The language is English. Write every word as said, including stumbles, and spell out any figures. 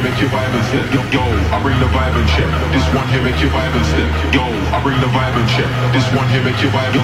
make you vibe and step. Yo, yo, I bring the vibe and check. This one here make you vibe and step. Yo, I bring the vibe and check. This one here make you vibe.